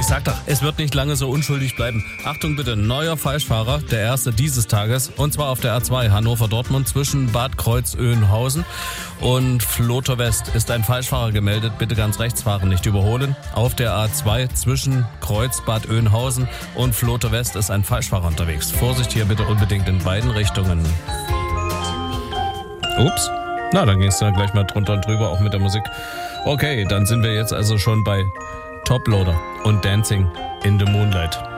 Ich sag doch, es wird nicht lange so unschuldig bleiben. Achtung bitte, neuer Falschfahrer, der erste dieses Tages. Und zwar auf der A2 Hannover-Dortmund zwischen Bad Kreuz-Oeynhausen und Vlotho West ist ein Falschfahrer gemeldet. Bitte ganz rechts fahren, nicht überholen. Auf der A2 zwischen Kreuz, Bad Oeynhausen und Vlotho West ist ein Falschfahrer unterwegs. Vorsicht hier bitte unbedingt in beiden Richtungen. Ups. Na, dann ging es dann gleich mal drunter und drüber, auch mit der Musik. Okay, dann sind wir jetzt also schon bei Toploader und Dancing in the Moonlight.